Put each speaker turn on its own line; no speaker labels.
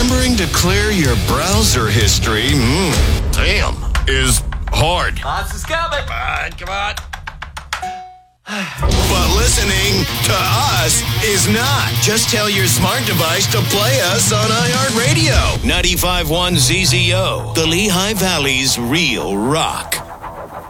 remembering to clear your browser history, damn, is hard.
Hans is coming.
Come on. But listening to us is not. Just tell your smart device to play us on iHeartRadio. 95.1 ZZO, the Lehigh Valley's real rock.